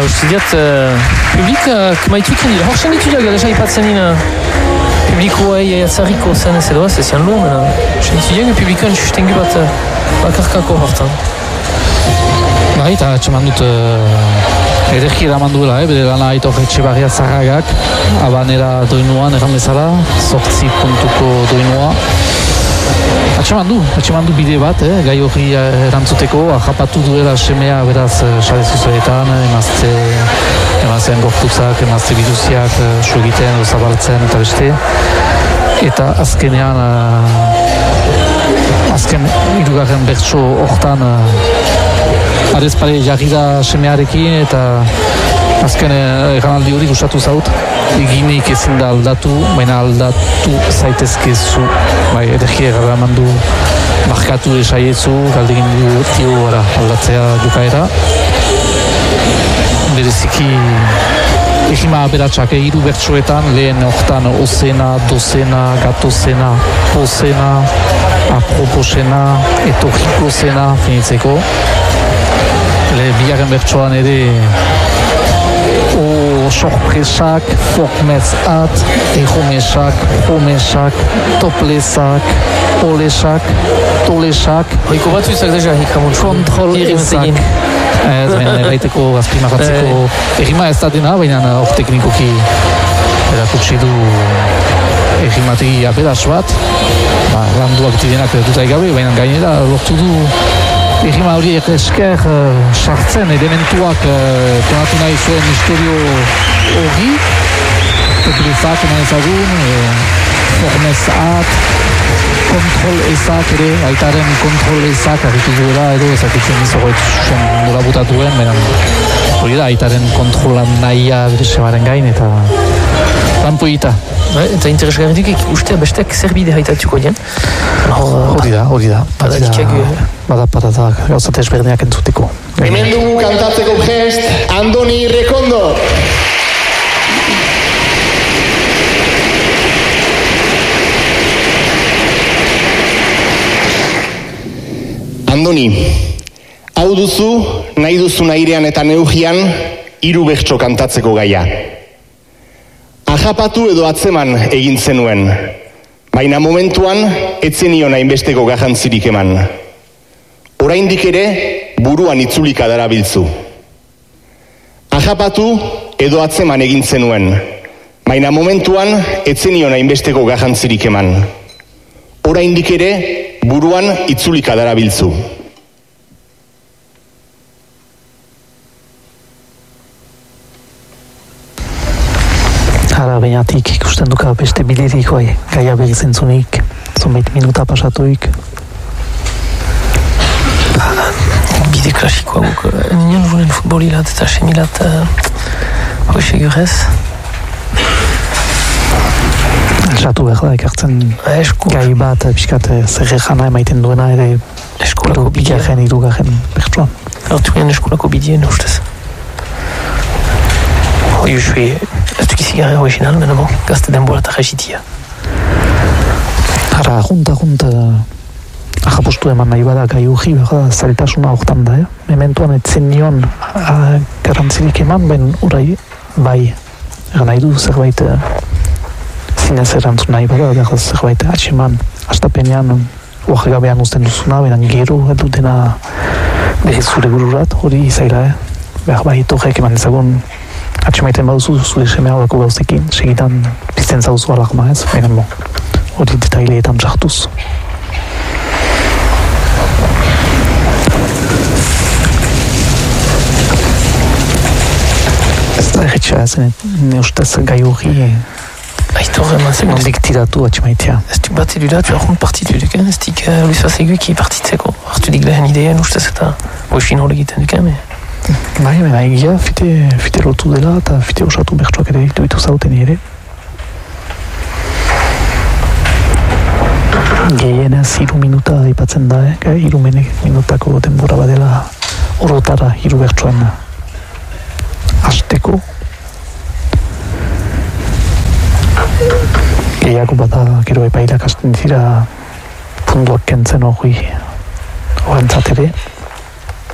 uste diat, publik maitzutzen dira. Horsen dituak, deja ipatzen dina publikoai atzarriko zen ez edo, ez ezian lo, mena. Horsen dituak, publikoan sustengu bat bakarkako hortan. Eta atxeman dut ederki eraman duela, bere lana Aitor Etxebarria Zarragak, abanera doinuan erran bezala, 8 puntuko doinua. Atxeman du bide bat, gai hori erantzuteko, ajapatu duela semea beraz sare sozialetan, emaztean gorputzak, emazte biduziak, su egiten, zabaltzen eta beste. Eta azkenean, hirugarren bertso hortan, arezpare jarri da semearekin eta azken eganaldi hori gustatu zaut. Eginik ezin da aldatu, baina aldatu zaitezkezu. Bai, ederki eman du markatu esaietzu, galdegin du tio aldatzea dukaera. Bereziki egima aberatsak hiru bertsoetan, lehen hortan ozena, dozena, gatozena, pozena, aproposena, etorriko finitzeko. Bigarren bertsoan ere sorpresak, formezat, erromesak, promesak, toplesak, olesak, tolesak. Hoiko bat zuzak deja hikamon. Kontrol ezak. Ez baina erraiteko azpimagatzeko errima ez da dena, baina hor teknikoki erakutsi du errimategi aberaz bat. Landuak direnak dutai gabe, baina gainera lortu du errima horiek esker sartzen elementuak tonatu nahi zuen misterio hori. Toplezak eman ezagun, formezat, kontrol ezak ere, aitaren kontrol ezak arritu duela edo ezakitzen izogoet zuen nola butatuen, beran hori da, aitaren kontrolan nahia semaren gain eta lanpoita. Eta interesgarritik ustea bestek zerbide haitatuko dien. Hori da. Bada gauzat ezberdinak entzuteko. Hemen dugu kantatzeko gest, Andoni Rekondo. Andoni, hau duzu, nahi duzun airean eta neugian, 3 bertso kantatzeko gaia. Ajapatu edo atzeman egin zenuen, baina momentuan etzenion hainbesteko garrantzirik eman. Oraindik ere buruan itzulika darabiltzu. Ajapatu edo atzeman egin zenuen, baina momentuan etzenion hainbesteko garrantzirik eman. Oraindik ere buruan itzulika darabiltzu. Hara bainatik ikusten duka beste biderik gaia berriz entzunik, zonbait minuta pasatuik. Bide klasikoa guk, nion julen futbolilat eta semilat hoxe gurez. Esatu behar da, ekartzen gai bat, pixkat zerrejana emaiten duena ere eskolako bigarren, hirugarren bertsoan. Horturen eskolako bidien ustez. Hoi usue, ez dukizik gara original, mena bon, gazte denbora eta rezitia. Hara, junta, ahapostu eman nahi bada gai urri, zailtasuna hortan da, mementuan etzen nion garantzirik eman, ben urai, bai, eran nahi du zerbait zinez erantzun nahi bada, behar zerbait atxeman, astapenean, uaxe gabean uzten duzuna, beran gero edu dena berriz zure bururat, hori zaila, behar bai torrek eman ezagun, atxemaiten baduzu zure semea horako gauzekin, segitan pizten zauzu alarma ez, baina hori detaileetan sartuz. Ez da erretxa zen, ne ustez gai hori Aitor emazek nondik tiratu atxemaitea. Ez duk bat edudatu ahont partitu duken, ez dik Luis Fasegui partitzeko, hartu dik lehen idean ustez eta hoxin hori egiten duken, Bai, baina egia fite lotu dela eta fite osatu bertsoak ere ditu zauten ere. Gehienez 3 minuta aipatzen da, 3 minutako denbora badela orotara 3 bertsoen hasteko. Gehiago bada gero epairak hasten dira puntuak kentzen hori horrentzat ere.